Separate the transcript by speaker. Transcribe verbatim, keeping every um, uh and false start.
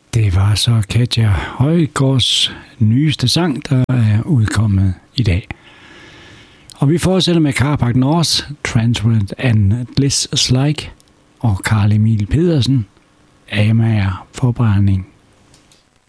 Speaker 1: Det var så Katja Højgaards nyeste sang, der er udkommet i dag. Og vi fortsætter med Carpark North, Transworld and Bliss Like og Carl Emil Pedersen, Amager Forbrænding.